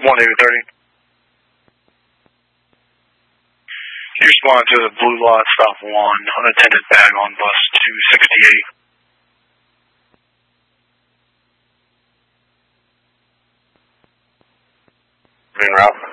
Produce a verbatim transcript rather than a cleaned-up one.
one eight thirty. You respond to the blue lot, stop one, unattended bag on bus two sixty-eight. En route.